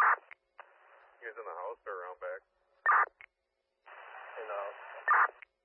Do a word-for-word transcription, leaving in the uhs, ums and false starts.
You guys in the house or around back?